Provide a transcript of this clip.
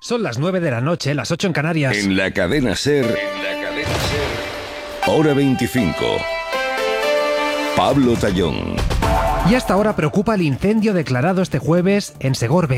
Son las 9 de la noche, las 8 en Canarias. En la cadena SER, Hora 25. Pablo Tallón. Y hasta ahora preocupa el incendio declarado este jueves en Segorbe.